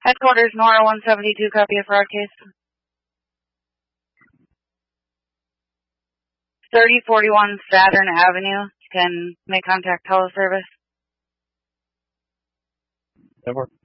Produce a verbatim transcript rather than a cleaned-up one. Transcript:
Headquarters, Nora one seventy-two, copy of fraud case. thirty forty-one Saturn Avenue. You can make contact teleservice. That works.